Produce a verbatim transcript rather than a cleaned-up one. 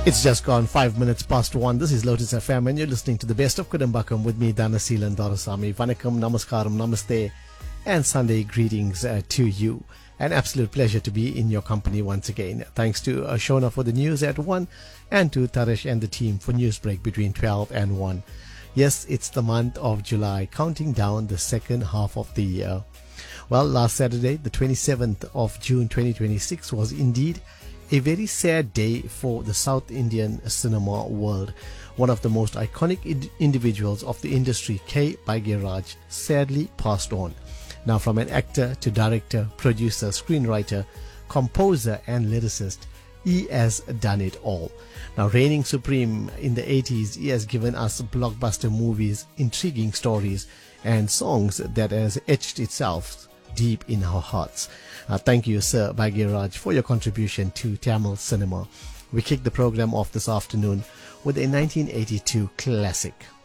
It's just gone five minutes past one. This is Lotus F M and you're listening to the best of Kudambakam with me, Dhanasilan Dorasamy. Vanakkam, Namaskaram, Namaste and Sunday greetings uh, to you. An absolute pleasure to be in your company once again. Thanks to uh, Shona for the news at one and to Taresh and the team for news break between twelve and one. Yes, it's the month of July, counting down the second half of the year. Well, last Saturday, the twenty-seventh of June twenty twenty-six was indeed a very sad day for the South Indian cinema world. One of the most iconic ind- individuals of the industry, K. Bhagyaraj, sadly passed on. Now, from an actor to director, producer, screenwriter, composer and lyricist, he has done it all. Now, reigning supreme in the eighties, he has given us blockbuster movies, intriguing stories and songs that has etched itself deep in our hearts. Uh, thank you, Sir Bhagyaraj, for your contribution to Tamil cinema. We kick the program off this afternoon with a nineteen eighty-two classic.